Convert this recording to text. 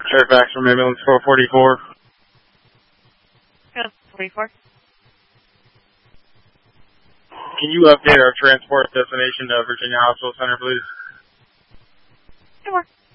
Fairfax from ambulance 444. 44. Can you update our transport destination to Virginia Hospital Center, please? Sure.